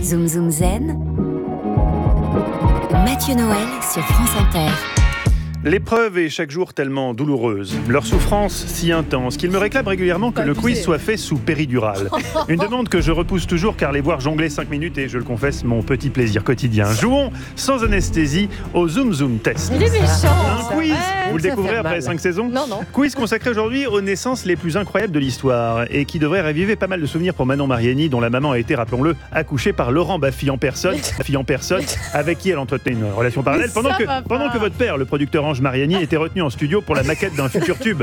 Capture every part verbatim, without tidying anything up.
Zoom Zoom Zen, Mathieu Noël sur France Inter. L'épreuve est chaque jour tellement douloureuse, leur souffrance si intense qu'ils me réclament régulièrement que le quiz soit fait sous péridurale. Une demande que je repousse toujours car les voir jongler cinq minutes est, je le confesse, mon petit plaisir quotidien. Jouons sans anesthésie au Zoom Zoom Test. Il est méchant. Un quiz, ouais, vous le découvrez après cinq saisons. Non, non. Quiz consacré aujourd'hui aux naissances les plus incroyables de l'histoire et qui devrait raviver pas mal de souvenirs pour Manon Mariani, dont la maman a été, rappelons-le, accouchée par Laurent Baffy en personne, Baffy en personne, avec qui elle entretenait une relation parallèle pendant que, pendant que votre père, le producteur Ange Mariani, était retenu en studio pour la maquette d'un futur tube.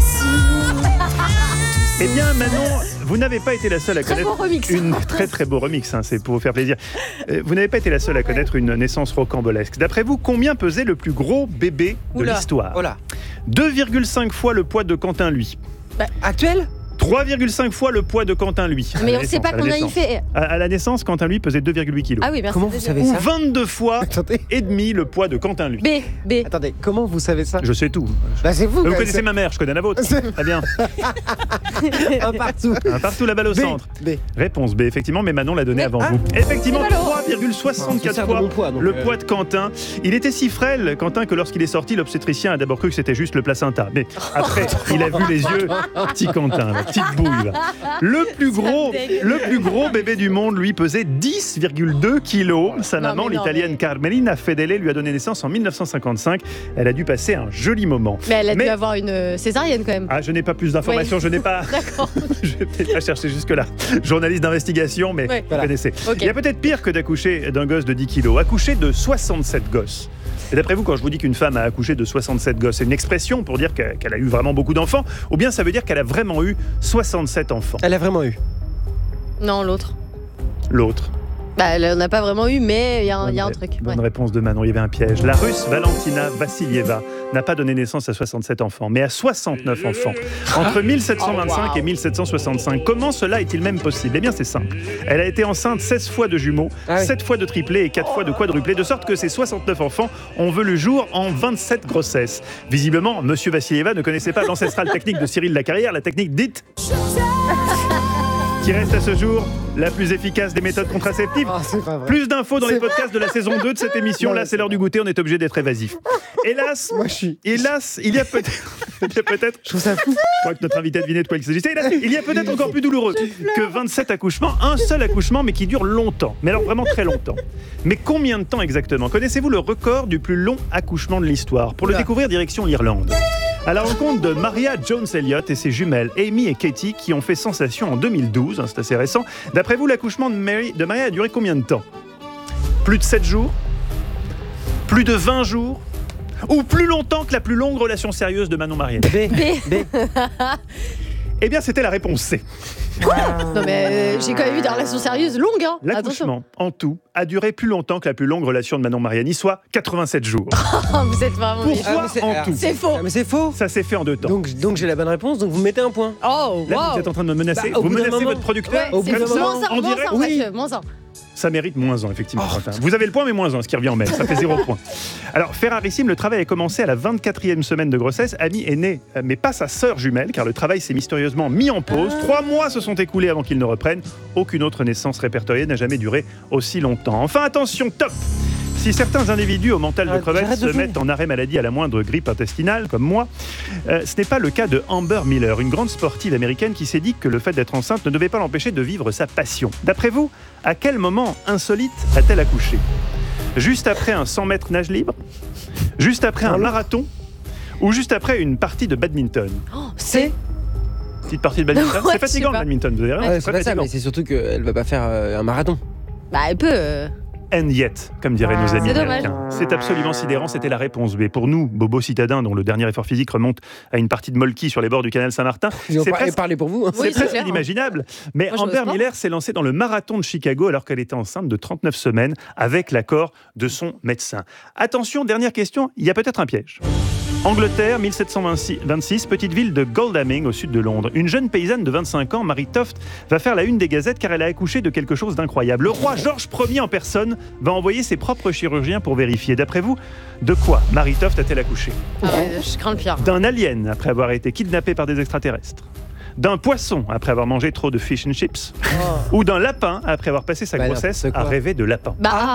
Eh bien, Manon, vous n'avez pas été la seule à très connaître remix. une très très beau remix. Hein, c'est pour vous faire plaisir. Euh, Vous n'avez pas été la seule à connaître une naissance rocambolesque. D'après vous, combien pesait le plus gros bébé de Oula. l'histoire? Voilà. deux virgule cinq fois le poids de Quentin, lui. Actuel trois virgule cinq fois le poids de Quentin, lui. Mais À la on ne sait naissance, pas à la combien il naissance. fait. À, à la naissance, Quentin, lui, pesait deux virgule huit kilos. Ah oui, merci. Comment vous savez Ou ça vingt-deux fois Attendez. et demi le poids de Quentin, lui. B, B. Attendez, comment vous savez ça? Je sais tout. Bah c'est vous. Vous quand connaissez même, ma mère, je connais la vôtre. Très bien. c'est un partout. Un partout la balle au B, centre. B. Réponse B, effectivement, mais Manon l'a donné Mais- avant ah. vous. Effectivement, C'est ballot. trois virgule Ah, soixante-quatre c'est fois mon poids, donc, le euh. poids de Quentin. Il était si frêle, Quentin, que lorsqu'il est sorti, l'obstétricien a d'abord cru que c'était juste le placenta. Mais après, il a vu les yeux. Petit Quentin, la petite bouille. Là. Le plus gros, dégueulasse. le plus gros bébé du monde, lui, pesait dix virgule deux kilos. Sa Non, maman, mais non, l'italienne mais- Carmelina Fedele, lui a donné naissance en mille neuf cent cinquante-cinq. Elle a dû passer un joli moment. Mais elle a Mais- dû avoir une euh, césarienne quand même. Ah, je n'ai pas plus d'informations, Oui. je n'ai pas. D'accord. Je vais peut-être pas chercher jusque-là. Journaliste d'investigation, mais Ouais. vous Voilà. connaissez. Ok. Il y a peut-être pire que d'accoucher d'un gosse de dix kilos. Accoucher de soixante-sept gosses. Et d'après vous, quand je vous dis qu'une femme a accouché de soixante-sept gosses, c'est une expression pour dire qu'elle qu'elle a eu vraiment beaucoup d'enfants, ou bien ça veut dire qu'elle a vraiment eu soixante-sept enfants. Elle a vraiment eu. Non, l'autre. L'autre. Bah, elle en a pas vraiment eu, mais il y a un, il y a un Bonne truc. ré- Bonne Ouais. réponse de Manon, il y avait un piège. La Russe Valentina Vassilieva n'a pas donné naissance à soixante-sept enfants, mais à soixante-neuf enfants. Entre mille sept cent vingt-cinq Oh, wow. et mille sept cent soixante-cinq. Comment cela est-il même possible? Eh bien, c'est simple. Elle a été enceinte seize fois de jumeaux, Ah oui. sept fois de triplés et quatre fois de quadruplés, de sorte que ces soixante-neuf enfants ont vu le jour en vingt-sept grossesses. Visiblement, Monsieur Vassilieva ne connaissait pas l'ancestrale technique de Cyril Lacarrière, la technique dite qui reste à ce jour la plus efficace des méthodes contraceptives. Ah, c'est pas vrai. Plus d'infos dans les C'est podcasts de la saison deux de cette émission. Non, Là, mais c'est c'est l'heure du goûter, on est obligé d'être évasif. Hélas, Moi je suis. hélas, il y a peut-être, il y a peut-être, Je trouve ça fou. je crois que notre invité a deviné de quoi il s'agissait. Hélas, il y a peut-être encore plus douloureux que vingt-sept accouchements, un seul accouchement, mais qui dure longtemps. Mais alors vraiment très longtemps. Mais combien de temps exactement? Connaissez-vous le record du plus long accouchement de l'histoire? Pour le Oula. découvrir, direction l'Irlande. À la rencontre de Maria Jones Elliott et ses jumelles Amy et Katie qui ont fait sensation en deux mille douze, hein, c'est assez récent. D'après vous, l'accouchement de, Mary, de Maria a duré combien de temps? Plus de sept jours? Plus de vingt jours? Ou plus longtemps que la plus longue relation sérieuse de Manon Mariani? B. B. B. Eh bien, c'était la réponse C. Non, mais euh, j'ai quand même eu des relations sérieuses longues, hein. Attention. L'accouchement, en tout, a duré plus longtemps que la plus longue relation de Manon Mariani, soit quatre-vingt-sept jours. Vous êtes vraiment. Pour- méchants. Soit mais c'est- en alors, tout. C'est faux. Ah, mais c'est faux. Ça s'est fait en deux temps. Donc, donc j'ai la bonne réponse, donc vous mettez un point. Oh, Là, wow. vous êtes en train de me menacer. Bah, au vous bout d'un menacez moment- votre producteur Ouais, Au c'est bout d'un faux. moment- Moins un, en moins direct. un, Oui. Mathieu, moins un. Ça mérite moins un, effectivement. Oh. Enfin, vous avez le point, mais moins un, ce qui revient en même. Ça fait zéro point. Alors, Ferrarissime, le travail a commencé à la vingt-quatrième semaine de grossesse. Ami est né, euh, mais pas sa sœur jumelle, car le travail s'est mystérieusement mis en pause. Trois mois se sont écoulés avant qu'il ne reprenne. Aucune autre naissance répertoriée n'a jamais duré aussi longtemps. Enfin, attention, top! Si certains individus au mental de Arrête, crevette j'arrête se de jouer. mettent en arrêt maladie à la moindre grippe intestinale, comme moi, euh, ce n'est pas le cas de Amber Miller, une grande sportive américaine qui s'est dit que le fait d'être enceinte ne devait pas l'empêcher de vivre sa passion. D'après vous, à quel moment insolite a-t-elle accouché? Juste après un cent mètres nage libre? Juste après un marathon? Ou juste après une partie de badminton? Oh, c'est. Petite partie de badminton? Ouais, C'est fatigant je sais le badminton, vous avez raison, Ouais, c'est c'est très pas ça, fatigant. mais c'est surtout qu'elle va pas faire euh, un marathon. Bah, elle peut. euh, And yet, comme diraient nos amis C'est dommage. américains. C'est absolument sidérant, c'était la réponse B. Pour nous, bobos citadins, dont le dernier effort physique remonte à une partie de Molki sur les bords du canal Saint-Martin, Ils ont c'est par- presque, parlé pour vous. hein. c'est Oui, c'est presque clair. inimaginable. Mais Moi, je Amber n'ose pas. Miller s'est lancée dans le marathon de Chicago alors qu'elle était enceinte de trente-neuf semaines avec l'accord de son médecin. Attention, dernière question, il y a peut-être un piège. Angleterre, mille sept cent vingt-six, petite ville de Godalming au sud de Londres. Une jeune paysanne de vingt-cinq ans, Marie Toft, va faire la une des gazettes car elle a accouché de quelque chose d'incroyable. Le roi Georges Ier en personne va envoyer ses propres chirurgiens pour vérifier. D'après vous, de quoi Marie Toft a-t-elle accouché? Ah ouais, je crains le pire. D'un alien après avoir été kidnappé par des extraterrestres? d'un poisson après avoir mangé trop de fish and chips, Oh. ou d'un lapin après avoir passé sa Bah, grossesse n'importe à quoi. rêver de lapin? Bah, ah.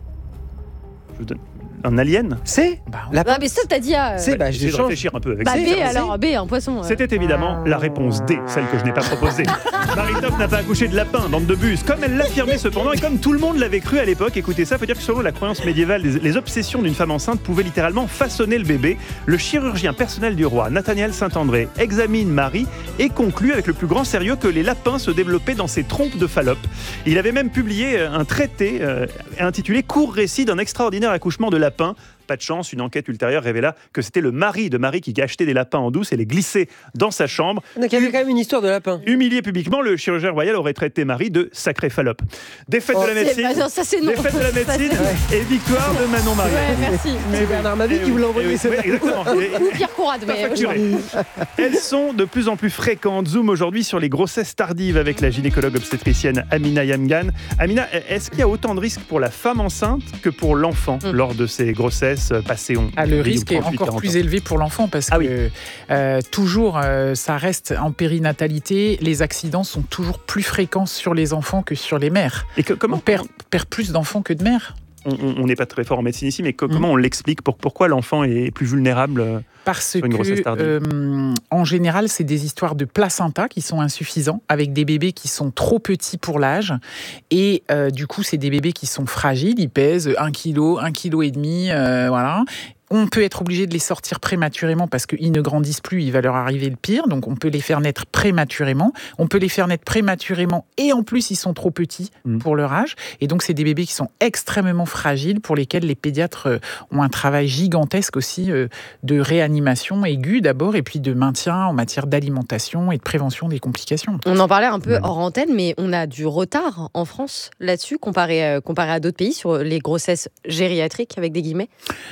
Je vous donne un alien. C'est Bah, la Ah, mais ça, t'as dit A. C'est bah je Essayez de change. réfléchir un peu avec Bah, ça. B, c'est- alors. B, un poisson. euh. C'était évidemment la réponse D, celle que je n'ai pas proposée. Marie-Topf n'a pas accouché de lapin, bande de bus, comme elle l'affirmait cependant, et comme tout le monde l'avait cru à l'époque. Écoutez ça, faut dire que selon la croyance médiévale, les, les obsessions d'une femme enceinte pouvaient littéralement façonner le bébé. Le chirurgien personnel du roi, Nathaniel Saint-André, examine Marie et conclut avec le plus grand sérieux que les lapins se développaient dans ses trompes de Fallope. Il avait même publié un traité euh, intitulé « Court récit d'un extraordinaire accouchement de lapin ». Pas de chance, une enquête ultérieure révéla que c'était le mari de Marie qui achetait des lapins en douce et les glissait dans sa chambre. Donc il y avait quand même une histoire de lapin. Humilié publiquement, le chirurgien royal aurait traité Marie de sacré Fallope. Défaite Oh, de la C'est- médecine, bah, non, ça, c'est non. défaite de la Ça, médecine c'est- et victoire de Manon Marie. Ouais, merci. C'est Bernard Mabie qui vous l'a envoyé. Eh oui, celle-là. oui, exactement. Et- Ou Pierre Courade, pas mais. facturé. Elles sont de plus en plus fréquentes. Zoom aujourd'hui sur les grossesses tardives avec la gynécologue obstétricienne Amina Yamgan. Amina, est-ce qu'il y a autant de risques pour la femme enceinte que pour l'enfant Mm. lors de ces grossesses passées on Ah, le risque est trente-huit, encore quarante plus ans? élevé pour l'enfant parce Ah oui. que euh, toujours, euh, ça reste en périnatalité, les accidents sont toujours plus fréquents sur les enfants que sur les mères. Et que- comment On perd, perd plus d'enfants que de mères. on on- on n'est pas très fort en médecine ici, mais co- Mm. comment on l'explique pour, Pourquoi l'enfant est plus vulnérable euh, Parce Sur une grossesse que, tardive. euh, en général, c'est des histoires de placenta qui sont insuffisants, avec des bébés qui sont trop petits pour l'âge. Et euh, du coup, c'est des bébés qui sont fragiles, ils pèsent un kilo, un kilo et demi, euh, voilà. On peut être obligé de les sortir prématurément parce qu'ils ne grandissent plus, il va leur arriver le pire. Donc, on peut les faire naître prématurément. On peut les faire naître prématurément et en plus, ils sont trop petits Mm. pour leur âge. Et donc, c'est des bébés qui sont extrêmement fragiles pour lesquels les pédiatres euh, ont un travail gigantesque aussi euh, de réanimation aiguë d'abord et puis de maintien en matière d'alimentation et de prévention des complications. On en parlait un peu Ouais. hors antenne, mais on a du retard en France là-dessus, comparé, euh, comparé à d'autres pays, sur les grossesses gériatriques, avec des guillemets.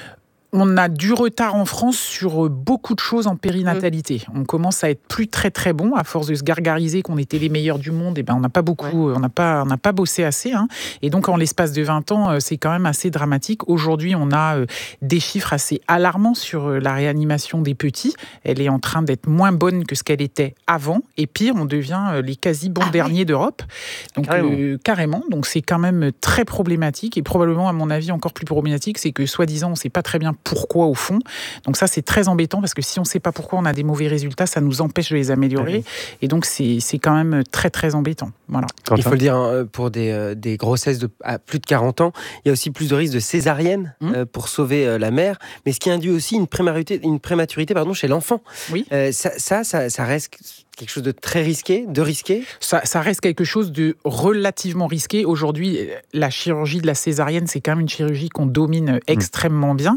On a du retard en France sur beaucoup de choses en périnatalité. On commence à être plus très très bon à force de se gargariser qu'on était les meilleurs du monde. Et ben on n'a pas beaucoup, on n'a pas, on n'a pas bossé assez. Hein. Et donc en l'espace de vingt ans, c'est quand même assez dramatique. Aujourd'hui, on a des chiffres assez alarmants sur la réanimation des petits. Elle est en train d'être moins bonne que ce qu'elle était avant. Et pire, on devient les quasi bons Ah derniers ouais. d'Europe. Donc Carrément. euh, carrément. Donc c'est quand même très problématique et probablement à mon avis encore plus problématique, c'est que soi-disant on ne sait pas très bien pourquoi au fond. Donc ça, c'est très embêtant parce que si on ne sait pas pourquoi on a des mauvais résultats, ça nous empêche de les améliorer. Oui. Et donc, c'est c'est quand même très, très embêtant. Voilà. Quentin? Il faut le dire, hein, pour des, euh, des grossesses de, à plus de quarante ans, il y a aussi plus de risques de césarienne Mmh. euh, pour sauver euh, la mère, mais ce qui induit aussi une prématurité, une prématurité pardon, chez l'enfant. Oui. Euh, ça, ça, ça, ça reste quelque chose de très risqué, de risqué. Ça, ça reste quelque chose de relativement risqué. Aujourd'hui, la chirurgie de la césarienne, c'est quand même une chirurgie qu'on domine extrêmement bien.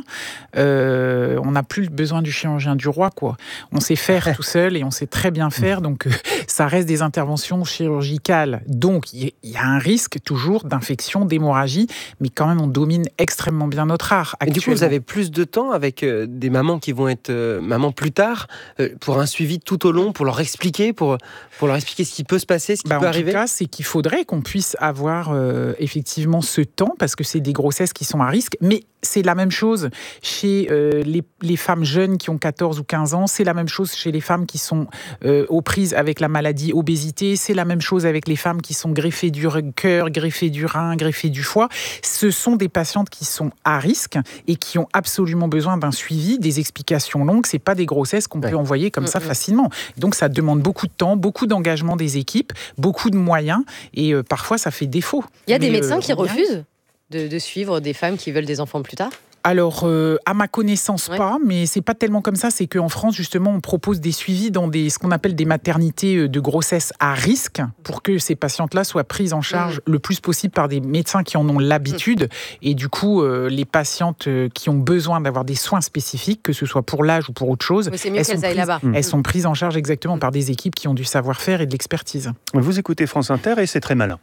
Euh, on n'a plus besoin du chirurgien du roi, quoi. On sait faire tout seul et on sait très bien faire. Donc, euh, ça reste des interventions chirurgicales. Donc, il y, y a un risque toujours d'infection, d'hémorragie, mais quand même, on domine extrêmement bien notre art. Et du coup, vous actuellement. avez plus de temps avec euh, des mamans qui vont être euh, mamans plus tard, euh, pour un suivi tout au long, pour leur expliquer, pour, pour leur expliquer ce qui peut se passer, ce qui Bah, peut en arriver. tout cas, c'est qu'il faudrait qu'on puisse avoir euh, effectivement ce temps, parce que c'est des grossesses qui sont à risque, mais c'est la même chose chez euh, les, les femmes jeunes qui ont quatorze ou quinze ans, c'est la même chose chez les femmes qui sont euh, aux prises avec la maladie obésité, c'est la même chose avec les femmes qui sont greffées du cœur, greffées du rein, greffées du foie. Ce sont des patientes qui sont à risque et qui ont absolument besoin d'un suivi, des explications longues. C'est pas des grossesses qu'on Ouais. peut envoyer comme ça Mm-mm. facilement. Donc ça demande beaucoup de temps, beaucoup d'engagement des équipes, beaucoup de moyens et euh, parfois ça fait défaut. Il y a des Mais, médecins euh, qui on y arrive. refusent de, de suivre des femmes qui veulent des enfants plus tard. Alors, euh, à ma connaissance, Ouais. pas, mais c'est pas tellement comme ça. C'est qu'en France, justement, on propose des suivis dans des, ce qu'on appelle des maternités euh, de grossesse à risque pour que ces patientes-là soient prises en charge le plus possible par des médecins qui en ont l'habitude. Et du coup, euh, les patientes euh, qui ont besoin d'avoir des soins spécifiques, que ce soit pour l'âge ou pour autre chose, Mais c'est mieux elles qu'elles sont aillent prises- là-bas. elles sont prises en charge exactement par des équipes qui ont du savoir-faire et de l'expertise. Vous écoutez France Inter et c'est très malin.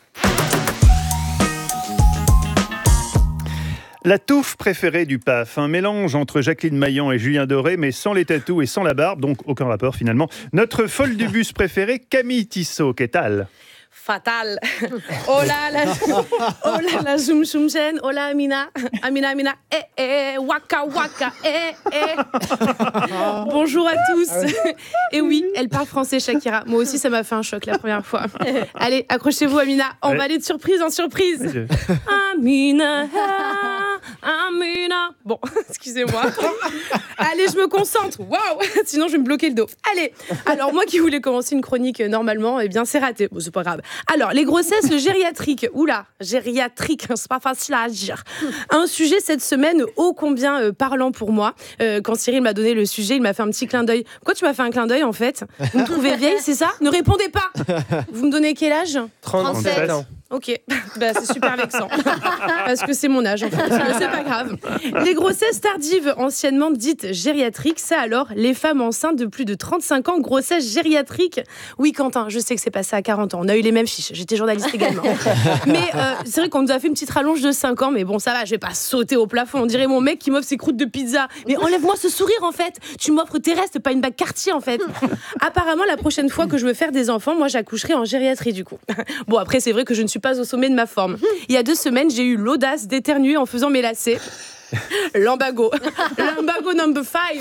La touffe préférée du P A F, un mélange entre Jacqueline Maillan et Julien Doré, mais sans les tatous et sans la barbe, donc aucun rapport finalement. Notre folle du bus préférée, Camille Tissot, qu'est-elle? fatal. Oh là là, oh là là, zoom zoom chen. Oh là Amina, Amina Amina, eh eh, waka waka, eh eh. Bonjour à tous. Et oui, elle parle français, Shakira. Moi aussi, ça m'a fait un choc la première fois. Allez, accrochez-vous, Amina. On ouais. va aller de surprise en surprise. Amina, Amina. Bon, excusez-moi. Allez, je me concentre. Waouh, sinon je vais me bloquer le dos. Allez. Alors moi qui voulais commencer une chronique normalement, eh bien c'est raté. Bon, c'est pas grave. Alors les grossesses gériatriques. Oula, gériatrique, c'est pas facile à dire. Un sujet cette semaine ô combien euh, parlant pour moi. Euh, quand Cyril m'a donné le sujet, il m'a fait un petit clin d'œil. Pourquoi tu m'as fait un clin d'œil en fait? Vous me trouvez vieille, c'est ça? Ne répondez pas. Vous me donnez quel âge? trente-sept ans. Ok, bah, c'est super vexant. Parce que c'est mon âge, en fait. C'est pas grave. Les grossesses tardives, anciennement dites gériatriques, ça alors, les femmes enceintes de plus de trente-cinq ans, grossesse gériatrique. Oui, Quentin, je sais que c'est passé à quarante ans. On a eu les mêmes fiches. J'étais journaliste également. Mais euh, c'est vrai qu'on nous a fait une petite rallonge de cinq ans, mais bon, ça va, je vais pas sauter au plafond. On dirait mon mec qui m'offre ses croûtes de pizza. Mais enlève-moi ce sourire, en fait. Tu m'offres tes restes, pas une bague Cartier, en fait. Apparemment, la prochaine fois que je veux faire des enfants, moi, j'accoucherai en gériatrie, du coup. Bon, après, c'est vrai que je ne suis pas au sommet de ma forme. Il y a deux semaines, j'ai eu l'audace d'éternuer en faisant mes lacets. L'ambago. L'ambago number five.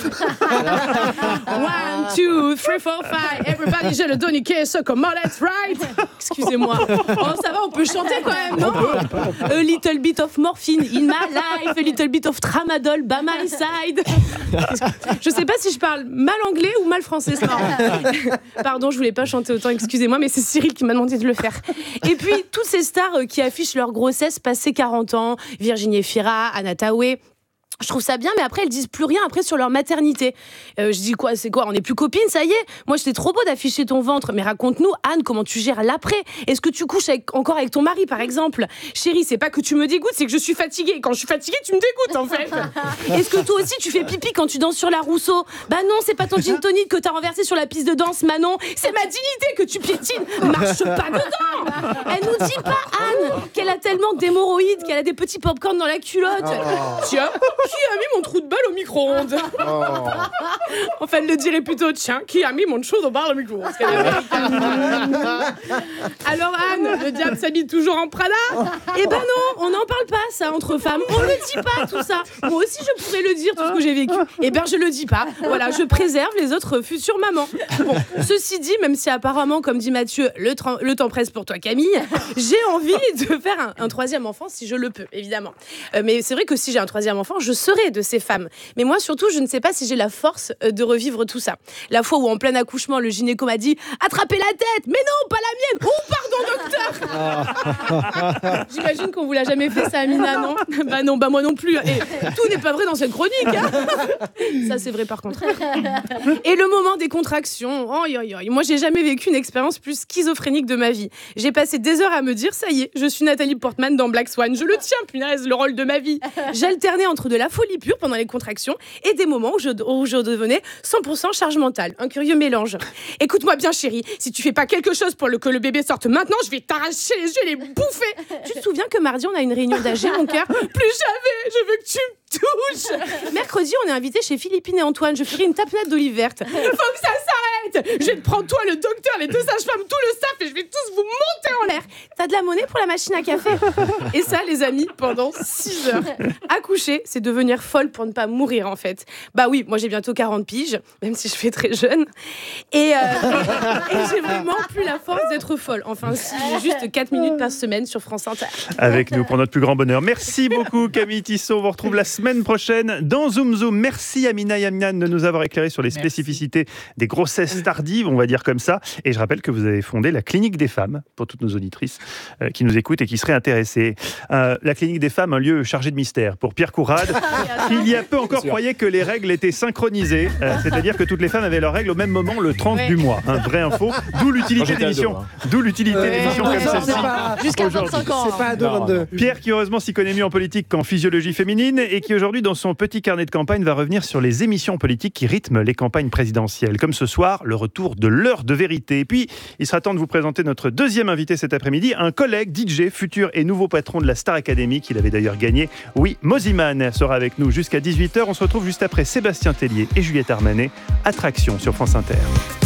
One, two, three, four, five. Everybody, j'ai le doniquet, so come on, let's ride. Excusez-moi. Oh, ça va, on peut chanter quand même, non? A little bit of morphine in my life, a little bit of tramadol by my side. Je sais pas si je parle mal anglais ou mal français, c'est marrant. Pardon, je voulais pas chanter autant, excusez-moi, mais c'est Cyril qui m'a demandé de le faire. Et puis, toutes ces stars qui affichent leur grossesse passé quarante ans, Virginie Efira, Anna Tawai, je trouve ça bien, mais après, elles disent plus rien après sur leur maternité. Euh, je dis quoi, c'est quoi? On n'est plus copines, ça y est? Moi, c'était trop beau d'afficher ton ventre. Mais raconte-nous, Anne, comment tu gères l'après? Est-ce que tu couches avec, encore avec ton mari, par exemple? Chérie, c'est pas que tu me dégoûtes, c'est que je suis fatiguée. Quand je suis fatiguée, tu me dégoûtes, en fait. Est-ce que toi aussi, tu fais pipi quand tu danses sur la Rousseau? Bah non, c'est pas ton gin tonic que t'as renversé sur la piste de danse, Manon. C'est ma dignité que tu piétines. Marche pas dedans. Elle nous dit pas, Anne, qu'elle a tellement d'hémorroïdes, qu'elle a des petits pop-corn dans la culotte. Oh. Tiens, qui a mis mon trou de balle au micro-ondes? Oh. Enfin, elle le dirait plutôt, tiens, qui a mis mon trou de balle au micro-ondes? Alors Anne, le diable s'habille toujours en Prada? Eh ben non, on n'en parle pas, ça, entre femmes. On le dit pas, tout ça. Moi aussi, je pourrais le dire, tout ce que j'ai vécu. Eh ben, je le dis pas. Voilà, je préserve les autres futures mamans. Bon, ceci dit, même si apparemment, comme dit Mathieu, le, tra- le temps presse pour toi, Camille, j'ai envie de faire un, un troisième enfant si je le peux, évidemment. Euh, mais c'est vrai que si j'ai un troisième enfant, je serai de ces femmes. Mais moi, surtout, je ne sais pas si j'ai la force de revivre tout ça. La fois où, en plein accouchement, le gynéco m'a dit « Attrapez la tête !» Mais non, pas la mienne. Oh, pardon, docteur. J'imagine qu'on vous l'a jamais fait, ça, Amina, non? Bah non, bah moi non plus. Et tout n'est pas vrai dans cette chronique. Hein. Ça, c'est vrai, par contre. Et le moment des contractions. Oh, oh, oh. Moi, j'ai jamais vécu une expérience plus schizophrénique de ma vie. J'ai passé des heures à me dire « Ça y est, je suis Nathalie Portman dans Black Swan. Je le tiens, punaise, le rôle de ma vie. » J'alternais entre de la folie pure pendant les contractions et des moments où je, où je devenais cent pour cent charge mentale. Un curieux mélange. Écoute-moi bien, chérie, si tu fais pas quelque chose pour le, que le bébé sorte maintenant, je vais t'arracher les yeux et les bouffer. Tu te souviens que mardi, on a une réunion d'A G, mon cœur? Plus jamais, je veux que tu me touches. Mercredi, on est invité chez Philippine et Antoine. Je ferai une tapenade d'olive verte. Faut que ça s'arrête. Je vais te prendre toi, le docteur, les deux sages-femmes, tout le staff et je vais tous vous monter en l'air. T'as de la monnaie pour la machine à café? Et ça, les amis, pendant six heures. Accoucher, c'est devenir folle pour ne pas mourir, en fait. Bah oui, moi j'ai bientôt quarante piges, même si je fais très jeune. Et, euh, et, et j'ai vraiment plus la force d'être folle. Enfin, si j'ai juste quatre minutes par semaine sur France Inter. Avec nous pour notre plus grand bonheur. Merci beaucoup, Camille Tissot. On vous retrouve la semaine prochaine dans Zoom Zoom. Merci Amina Yamnan de nous avoir éclairé sur les Merci. spécificités des grossesses tardives, on va dire comme ça. Et je rappelle que vous avez fondé la Clinique des femmes, pour toutes nos auditrices euh, qui nous écoutent et qui seraient intéressées. Euh, la Clinique des femmes, un lieu chargé de mystère. Pour Pierre Courade, qui il y a peu encore croyait que les règles étaient synchronisées, euh, c'est-à-dire que toutes les femmes avaient leurs règles au même moment, le trente ouais. du mois. Un vrai info. D'où l'utilité d'émissions, hein. d'où l'utilité ouais. d'émissions comme celle-ci. Jusqu'à vingt-cinq ans. C'est pas ado vingt-deux. Pierre, qui heureusement s'y connaît mieux en politique qu'en physiologie féminine, et qui aujourd'hui, dans son petit carnet de campagne, va revenir sur les émissions politiques qui rythment les campagnes présidentielles. Comme ce soir, le retour de l'heure de vérité. Et puis, il sera temps de vous présenter notre deuxième invité cet après-midi, un collègue, D J, futur et nouveau patron de la Star Academy, qu'il avait d'ailleurs gagné. Oui, Moziman sera avec nous jusqu'à dix-huit heures. On se retrouve juste après Sébastien Tellier et Juliette Armanet. Attraction sur France Inter.